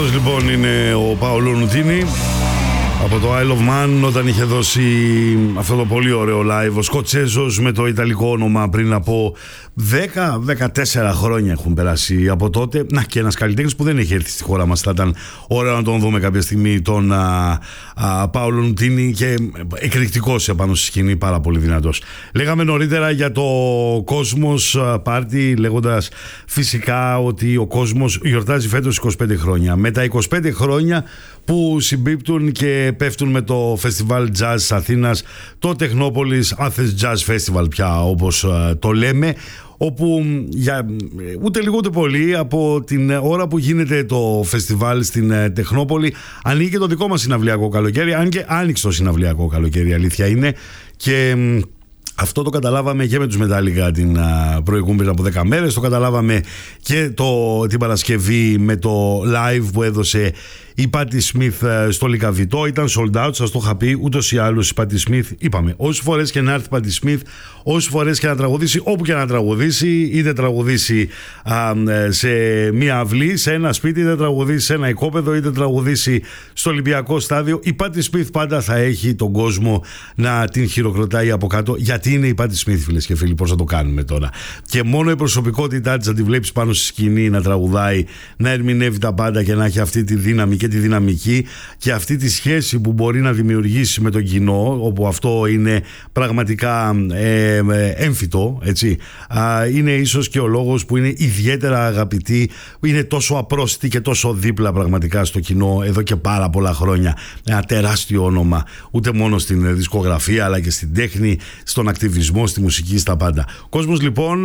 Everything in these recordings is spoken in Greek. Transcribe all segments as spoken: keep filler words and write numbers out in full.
Αυτός λοιπόν είναι ο Πάολο Νουτίνι από το Isle of Man, όταν είχε δώσει αυτό το πολύ ωραίο live. Ο Σκοτσέζος με το ιταλικό όνομα πριν από δέκα με δεκατέσσερα χρόνια έχουν περάσει από τότε. Να, και ένας καλλιτέχνης που δεν έχει έρθει στη χώρα μας. Θα ήταν ωραίο να τον δούμε κάποια στιγμή, τον α, α, Πάολο Νουτίνι, και εκρηκτικός επάνω στη σκηνή, πάρα πολύ δυνατός. Λέγαμε νωρίτερα για το Κόσμος Πάρτι, λέγοντας φυσικά ότι ο κόσμος γιορτάζει φέτος είκοσι πέντε χρόνια. Με τα είκοσι πέντε χρόνια που συμπίπτουν και πέφτουν με το Festival Jazz Αθήνας, το Technopolis Athens Jazz Festival πια όπως το λέμε, όπου για ούτε λίγο ούτε πολύ από την ώρα που γίνεται το φεστιβάλ στην Τεχνόπολη ανοίγει και το δικό μας συναυλιακό καλοκαίρι, αν και άνοιξε το συναυλιακό καλοκαίρι, αλήθεια είναι, και αυτό το καταλάβαμε και με τους Metallica την προηγούμενη πριν από δέκα μέρες. Το καταλάβαμε και το, την Παρασκευή με το live που έδωσε η Patti Smith στο Λικαβιτό. Ήταν sold out, σας το είχα πει, ούτως ή άλλως η Patti Smith, είπαμε, όσες φορές και να έρθει η Patti Smith, όσες φορές και να τραγουδήσει, όπου και να τραγουδήσει, είτε τραγουδήσει α, σε μία αυλή, σε ένα σπίτι, είτε τραγουδήσει σε ένα οικόπεδο, είτε τραγουδήσει στο Ολυμπιακό στάδιο, η Patti Smith πάντα θα έχει τον κόσμο να την χειροκροτάει από κάτω, γιατί είναι η Patti Smith, φίλες και φίλοι. Πώς θα το κάνουμε τώρα? Και μόνο η προσωπικότητά της, να τη βλέπεις πάνω στη σκηνή να τραγουδάει, να ερμηνεύει τα πάντα και να έχει αυτή τη δύναμη και τη δυναμική και αυτή τη σχέση που μπορεί να δημιουργήσει με τον κοινό, όπου αυτό είναι πραγματικά ε, ε, έμφυτο, έτσι. Α, είναι ίσως και ο λόγος που είναι ιδιαίτερα αγαπητή, είναι τόσο απρόσιτη και τόσο δίπλα πραγματικά στο κοινό εδώ και πάρα πολλά χρόνια. Ένα τεράστιο όνομα, ούτε μόνο στην δισκογραφία αλλά και στην τέχνη, στον ακτιβισμό, στη μουσική, στα πάντα. Ο κόσμος λοιπόν,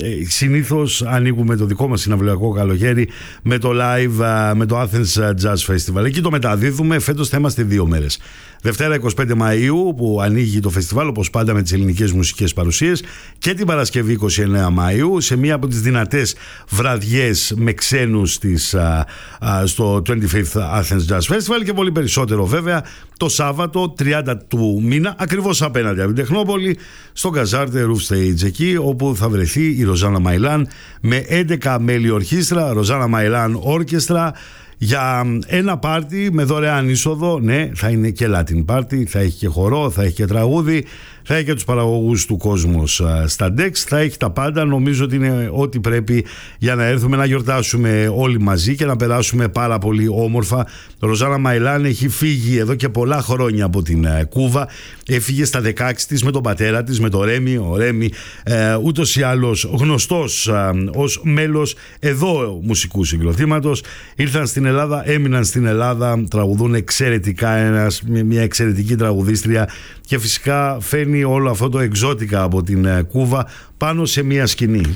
συνήθως ανοίγουμε το δικό μας συναυλιακό καλοκαίρι με το live, με το Athens Jazz Festival. Εκεί το μεταδίδουμε. Φέτος θα είμαστε δύο μέρες. Δευτέρα εικοστή πέμπτη Μαΐου που ανοίγει το φεστιβάλ, όπως πάντα με τις ελληνικές μουσικές παρουσίες, και την Παρασκευή εικοστή ενάτη Μαΐου σε μία από τις δυνατές βραδιές με ξένους της, α, α, στο εικοστό πέμπτο Athens Jazz Festival, και πολύ περισσότερο βέβαια το Σάββατο τριάντα του μήνα, ακριβώς απέναντι από την Τεχνόπολη, στο Καζάρτε Roof Stage, εκεί όπου θα βρεθεί η Ροζάνα Μαϊλάν με έντεκα μέλη ορχήστρα, Ροζάνα Μαϊλάν Όρκεστρα, για ένα πάρτι με δωρεάν είσοδο. Ναι, θα είναι και Latin πάρτι, θα έχει και χορό, θα έχει και τραγούδι, θα έχει και τους παραγωγούς του Κόσμος στα Dex, θα έχει τα πάντα. Νομίζω ότι είναι ό,τι πρέπει για να έρθουμε να γιορτάσουμε όλοι μαζί και να περάσουμε πάρα πολύ όμορφα. Ροζάνα Μαϊλάν έχει φύγει εδώ και πολλά χρόνια από την Κούβα. Έφυγε στα δεκαέξι της με τον πατέρα της, με τον Ρέμι. Ο Ρέμι ε, ούτως ή άλλως γνωστός ε, ως μέλος εδώ μουσικού συγκροτήματος. Ήρθαν στην Ελλάδα, έμειναν στην Ελλάδα, τραγουδούν εξαιρετικά, ένας, μια εξαιρετική τραγουδίστρια, και φυσικά φέρνει όλο αυτό το εξώτικα από την Κούβα πάνω σε μια σκηνή.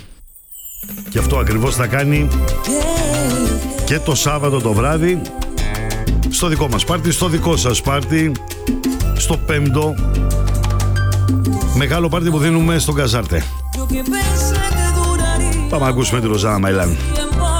Και αυτό ακριβώς θα κάνει και το Σάββατο το βράδυ στο δικό μας πάρτι, στο δικό σας πάρτι, στο πέμπτο μεγάλο πάρτι που δίνουμε στον Καζάρτε. Πάμε να ακούσουμε τη Ροζάνα Μαϊλάν.